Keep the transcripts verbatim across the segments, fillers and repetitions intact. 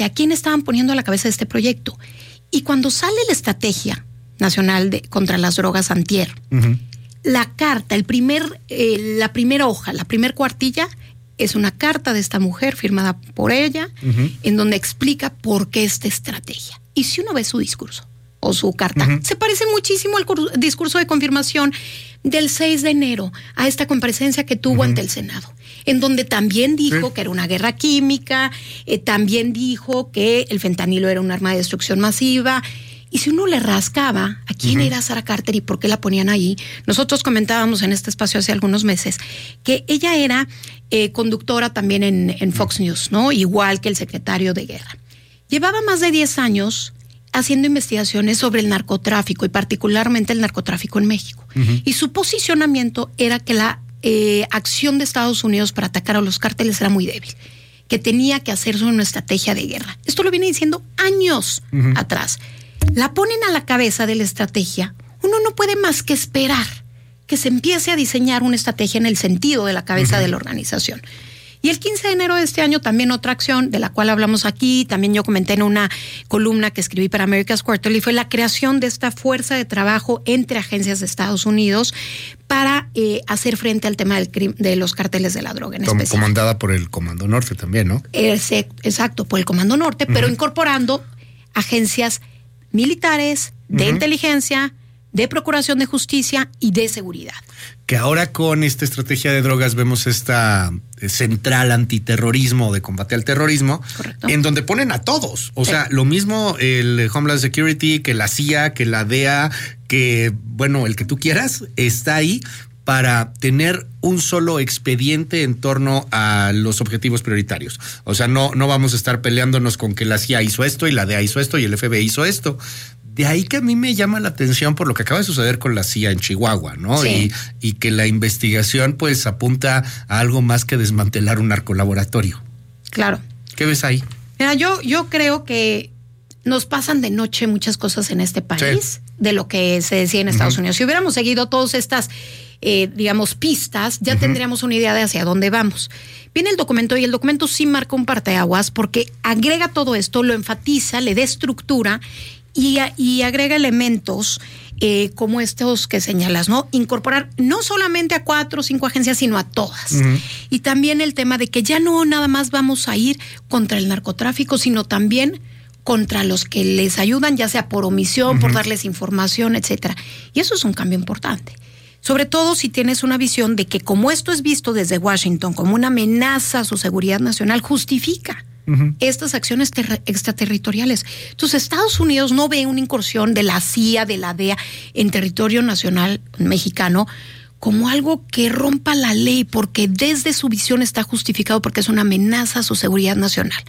¿A quién estaban poniendo a la cabeza de este proyecto? Y cuando sale la Estrategia Nacional de, contra las Drogas antier, uh-huh. la carta, el primer, eh, la primera hoja, la primer cuartilla, es una carta de esta mujer firmada por ella, uh-huh. en donde explica por qué esta estrategia. Y si uno ve su discurso o su carta, uh-huh. se parece muchísimo al cur- discurso de confirmación del seis de enero, a esta comparecencia que tuvo uh-huh. ante el Senado, en donde también dijo sí. que era una guerra química, eh, también dijo que el fentanilo era un arma de destrucción masiva. Y si uno le rascaba a quién uh-huh. era Sarah Carter y por qué la ponían ahí, nosotros comentábamos en este espacio hace algunos meses que ella era eh, conductora también en, en Fox uh-huh. News, ¿no? Igual que el secretario de Guerra. Llevaba más de diez años haciendo investigaciones sobre el narcotráfico y particularmente el narcotráfico en México. Uh-huh. Y su posicionamiento era que la eh, acción de Estados Unidos para atacar a los cárteles era muy débil, que tenía que hacerse una estrategia de guerra. Esto lo viene diciendo años uh-huh. atrás. La ponen a la cabeza de la estrategia, uno no puede más que esperar que se empiece a diseñar una estrategia en el sentido de la cabeza uh-huh. de la organización. Y el quince de enero de este año también otra acción de la cual hablamos aquí, también yo comenté en una columna que escribí para America's Quarterly, fue la creación de esta fuerza de trabajo entre agencias de Estados Unidos para eh, hacer frente al tema del crim- de los cárteles de la droga en especial. Comandada por el Comando Norte también, ¿no? Ese, exacto, por el Comando Norte, uh-huh. pero incorporando agencias militares, de uh-huh. inteligencia, de procuración de justicia y de seguridad. Que ahora con esta estrategia de drogas vemos esta central antiterrorismo, de combate al terrorismo, correcto. En donde ponen a todos. O sí. sea, lo mismo el Homeland Security, que la C I A, que la D E A, que, bueno, el que tú quieras, está ahí para tener un solo expediente en torno a los objetivos prioritarios. O sea, no, no vamos a estar peleándonos con que la C I A hizo esto y la D E A hizo esto y el F B I hizo esto. De ahí que a mí me llama la atención por lo que acaba de suceder con la C I A en Chihuahua, ¿no? Sí. Y, y que la investigación pues apunta a algo más que desmantelar un narcolaboratorio. Claro. ¿Qué ves ahí? Mira, yo, yo creo que nos pasan de noche muchas cosas en este país, sí. de lo que se decía en Estados uh-huh. Unidos. Si hubiéramos seguido todas estas, eh, digamos, pistas, ya uh-huh. tendríamos una idea de hacia dónde vamos. Viene el documento y el documento sí marca un parteaguas porque agrega todo esto, lo enfatiza, le da estructura y, y agrega elementos eh, como estos que señalas, ¿no? Incorporar no solamente a cuatro o cinco agencias, sino a todas. Uh-huh. Y también el tema de que ya no nada más vamos a ir contra el narcotráfico, sino también contra los que les ayudan, ya sea por omisión, uh-huh. por darles información, etcétera. Y eso es un cambio importante. Sobre todo si tienes una visión de que como esto es visto desde Washington como una amenaza a su seguridad nacional, justifica uh-huh. estas acciones ter- extraterritoriales. Entonces Estados Unidos no ve una incursión de la C I A, de la D E A en territorio nacional mexicano como algo que rompa la ley, porque desde su visión está justificado porque es una amenaza a su seguridad nacional.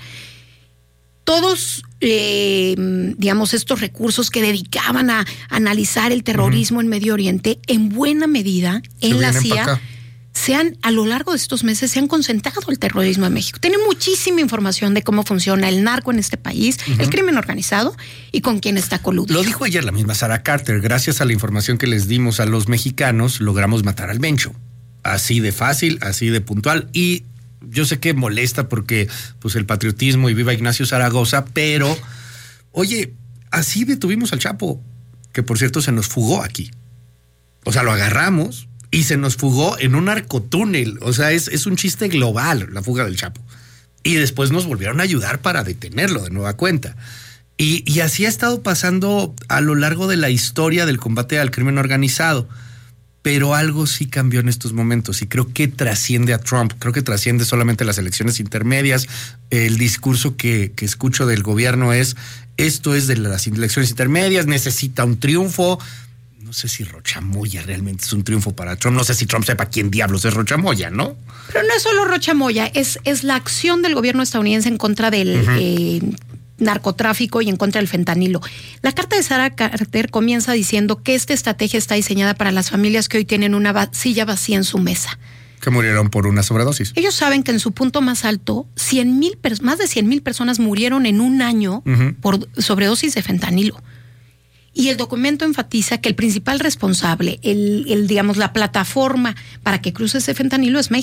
Todos, eh, digamos, estos recursos que dedicaban a analizar el terrorismo uh-huh. en Medio Oriente, en buena medida, en la C I A, se han, a lo largo de estos meses, se han concentrado el terrorismo en México. Tiene muchísima información de cómo funciona el narco en este país, uh-huh. el crimen organizado y con quién está coludido. Lo dijo ayer la misma Sarah Carter. Gracias a la información que les dimos a los mexicanos, logramos matar al Mencho. Así de fácil, así de puntual. Y yo sé que molesta porque pues el patriotismo y viva Ignacio Zaragoza, pero oye, así detuvimos al Chapo, que por cierto se nos fugó aquí. O sea, lo agarramos y se nos fugó en un narcotúnel. O sea, es, es un chiste global la fuga del Chapo. Y después nos volvieron a ayudar para detenerlo de nueva cuenta. Y, y así ha estado pasando a lo largo de la historia del combate al crimen organizado. Pero algo sí cambió en estos momentos y creo que trasciende a Trump, creo que trasciende solamente las elecciones intermedias. El discurso que, que escucho del gobierno es, esto es de las elecciones intermedias, necesita un triunfo. No sé si Rocha Moya realmente es un triunfo para Trump, no sé si Trump sepa quién diablos es Rocha Moya, ¿no? Pero no es solo Rocha Moya, es, es la acción del gobierno estadounidense en contra del uh-huh. eh, narcotráfico y en contra del fentanilo. La carta de Sarah Carter comienza diciendo que esta estrategia está diseñada para las familias que hoy tienen una va- silla vacía en su mesa. Que murieron por una sobredosis. Ellos saben que en su punto más alto, cien mil, más de cien mil personas murieron en un año uh-huh. por sobredosis de fentanilo. Y el documento enfatiza que el principal responsable, el, el digamos la plataforma para que cruce ese fentanilo es México.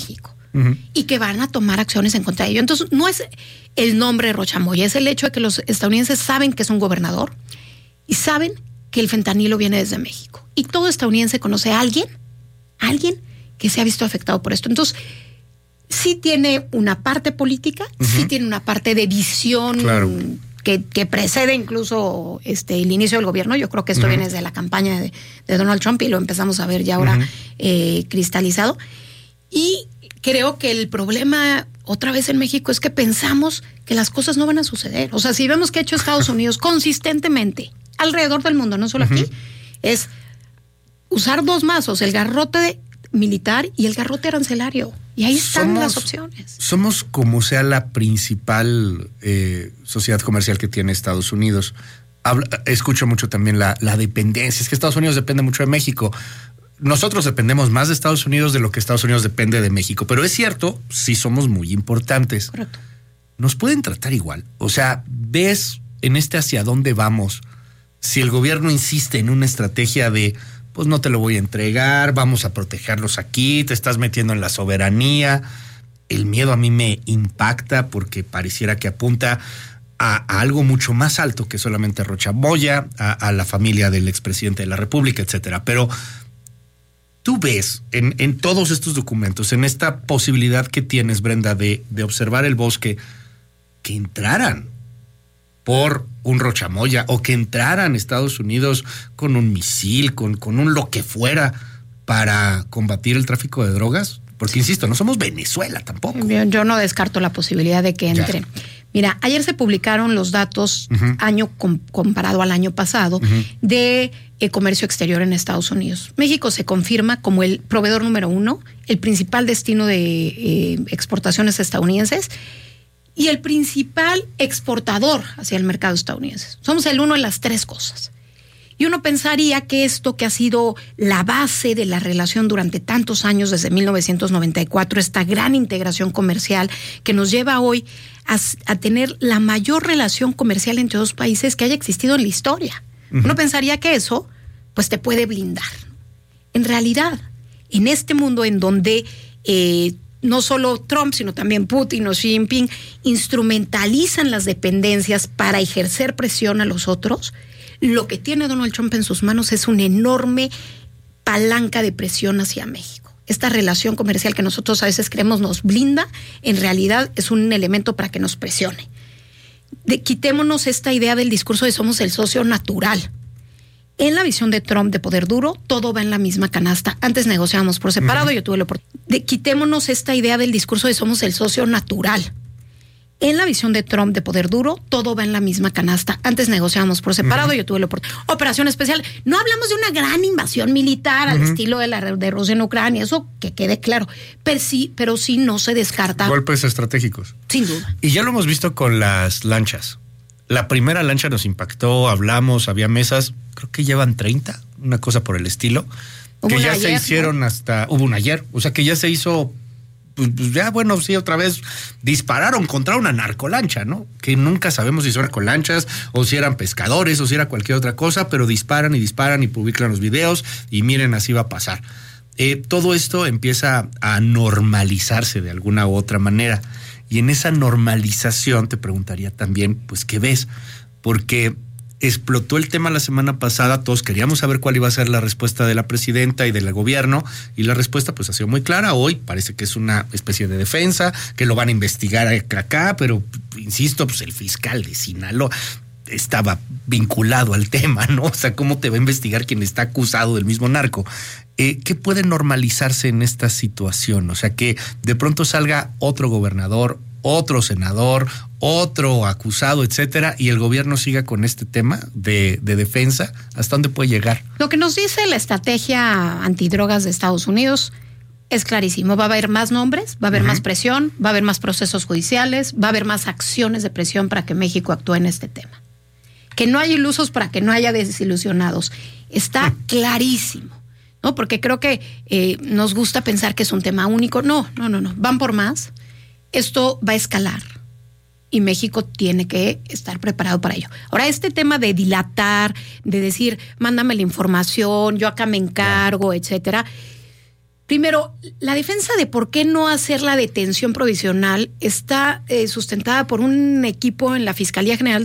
uh-huh. y que van a tomar acciones en contra de ello. Entonces, no es el nombre Rocha Moya, es el hecho de que los estadounidenses saben que es un gobernador y saben que el fentanilo viene desde México. Y todo estadounidense conoce a alguien, alguien que se ha visto afectado por esto. Entonces, sí tiene una parte política, uh-huh. sí tiene una parte de visión claro. que, que precede incluso este, el inicio del gobierno. Yo creo que esto uh-huh. viene desde la campaña de, de Donald Trump y lo empezamos a ver ya ahora uh-huh. eh, cristalizado. Y creo que el problema otra vez en México es que pensamos que las cosas no van a suceder. O sea, si vemos que ha hecho Estados Unidos consistentemente alrededor del mundo, no solo uh-huh. aquí, es usar dos mazos, el garrote militar y el garrote arancelario. Y ahí están somos, las opciones. Somos como sea la principal eh, sociedad comercial que tiene Estados Unidos. Habla, escucho mucho también la, la dependencia. Es que Estados Unidos depende mucho de México. Nosotros dependemos más de Estados Unidos de lo que Estados Unidos depende de México. Pero es cierto, sí somos muy importantes. Correcto. Nos pueden tratar igual. O sea, ves en este hacia dónde vamos. Si el gobierno insiste en una estrategia de pues no te lo voy a entregar, vamos a protegerlos aquí, te estás metiendo en la soberanía. El miedo a mí me impacta porque pareciera que apunta a, a algo mucho más alto que solamente Rocha Moya, a, a la familia del expresidente de la República, etcétera. Pero tú ves en, en todos estos documentos, en esta posibilidad que tienes, Brenda, de, de observar el bosque, que entraran por un Rocha Moya o que entraran Estados Unidos con un misil, con, con un lo que fuera para combatir el tráfico de drogas. Porque, insisto, no somos Venezuela tampoco. Yo, yo no descarto la posibilidad de que entren. Ya. Mira, ayer se publicaron los datos uh-huh. año com, comparado al año pasado uh-huh. de eh, comercio exterior en Estados Unidos. México se confirma como el proveedor número uno, el principal destino de eh, exportaciones estadounidenses y el principal exportador hacia el mercado estadounidense. Somos el uno en las tres cosas. Y uno pensaría que esto que ha sido la base de la relación durante tantos años, desde mil novecientos noventa y cuatro, esta gran integración comercial que nos lleva hoy a, a tener la mayor relación comercial entre dos países que haya existido en la historia. Uh-huh. Uno pensaría que eso pues te puede blindar. En realidad, en este mundo en donde eh, no solo Trump, sino también Putin o Xi Jinping instrumentalizan las dependencias para ejercer presión a los otros, lo que tiene Donald Trump en sus manos es una enorme palanca de presión hacia México. Esta relación comercial que nosotros a veces creemos nos blinda, en realidad es un elemento para que nos presione. De, quitémonos esta idea del discurso de somos el socio natural. En la visión de Trump de poder duro, todo va en la misma canasta. Antes negociábamos por separado, uh-huh. yo tuve la oportunidad. De, quitémonos esta idea del discurso de somos el socio natural. En la visión de Trump de poder duro, todo va en la misma canasta. Antes negociábamos por separado, uh-huh. yo tuve la oportunidad. Operación especial. No hablamos de una gran invasión militar uh-huh. al estilo de la de Rusia en Ucrania, eso que quede claro. Pero sí, pero sí no se descarta. Golpes estratégicos. Sin duda. Y ya lo hemos visto con las lanchas. La primera lancha nos impactó, hablamos, había mesas, creo que llevan treinta, una cosa por el estilo, que ya ayer, se hicieron, ¿no? Hasta, hubo una ayer, o sea que ya se hizo, pues ya bueno, sí, otra vez dispararon contra una narcolancha, ¿no? Que nunca sabemos si son narcolanchas o si eran pescadores o si era cualquier otra cosa, pero disparan y disparan y publican los videos y miren, así va a pasar. Eh, todo esto empieza a normalizarse de alguna u otra manera. Y en esa normalización te preguntaría también, pues, ¿qué ves? Porque explotó el tema la semana pasada, todos queríamos saber cuál iba a ser la respuesta de la presidenta y del gobierno, y la respuesta pues ha sido muy clara. Hoy parece que es una especie de defensa, que lo van a investigar acá, pero insisto, pues el fiscal de Sinaloa estaba vinculado al tema, ¿no? O sea, ¿cómo te va a investigar quien está acusado del mismo narco? Eh, ¿Qué puede normalizarse en esta situación? O sea, que de pronto salga otro gobernador, otro senador, otro acusado, etcétera, y el gobierno siga con este tema de, de defensa. ¿Hasta dónde puede llegar? Lo que nos dice la estrategia antidrogas de Estados Unidos es clarísimo. Va a haber más nombres, va a haber uh-huh. más presión, va a haber más procesos judiciales, va a haber más acciones de presión para que México actúe en este tema. Que no haya ilusos para que no haya desilusionados. Está clarísimo. ¿No? Porque creo que eh, nos gusta pensar que es un tema único. No, no, no, no. Van por más. Esto va a escalar y México tiene que estar preparado para ello. Ahora, este tema de dilatar, de decir, mándame la información, yo acá me encargo, etcétera, Primero, la defensa de por qué no hacer la detención provisional está eh, sustentada por un equipo en la Fiscalía General